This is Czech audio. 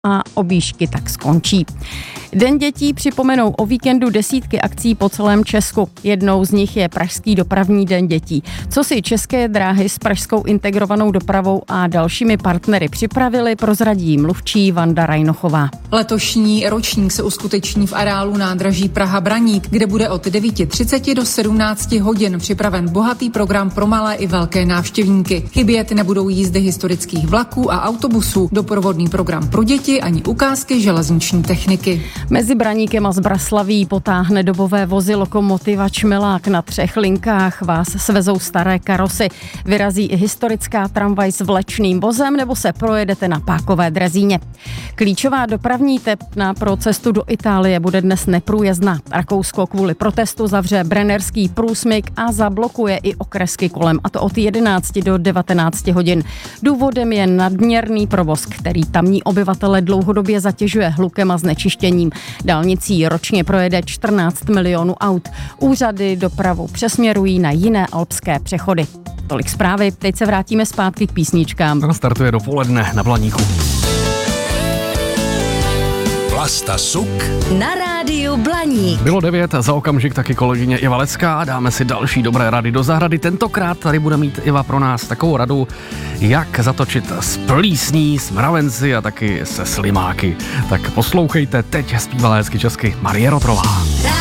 a objížďky tak skončí. Den dětí připomenou o víkendu desítky akcí po celém Česku. Jednou z nich je Pražský dopravní den dětí. Co si České dráhy s pražskou integrovanou dopravou a dalšími partnery připravili, prozradí mluvčí Vanda Rajnochová. Letošní ročník se uskuteční v areálu nádraží Praha-Braník, kde bude od 9:30 do 17 hodin připraven bohatý program pro malé i velké návštěvníky. Chybět nebudou jízdy historických vlaků a autobusů, doprovodný program pro děti ani ukázky železniční techniky. Mezi Braníkem a Zbraslaví potáhne dobové vozy lokomotiva Čmelák. Na 3 linkách vás svezou staré karosy. Vyrazí i historická tramvaj s vlečným vozem nebo se projedete na pákové drezíně. Klíčová dopravní tepna pro cestu do Itálie bude dnes neprůjezdná. Rakousko kvůli protestu zavře Brennerský průsmyk a zablokuje i okresky kolem, a to od 11 do 19 hodin. Důvodem je nadměrný provoz, který tamní obyvatele dlouhodobě zatěžuje hlukem a znečištěním. Dálnicí ročně projede 14 milionů aut. Úřady dopravu přesměrují na jiné alpské přechody. Tolik zprávy, teď se vrátíme zpátky k písničkám. Startuje dopoledne na Blaníku. Vlasta Suk na rádiu Blaník. Bylo 9, za okamžik taky kolegyně Iva Lecká. Dáme si další dobré rady do zahrady. Tentokrát tady bude mít Iva pro nás takovou radu, jak zatočit s plísní, s mravenci a taky se slimáky. Tak poslouchejte, teď zpívala hezky česky Marie Rotrová.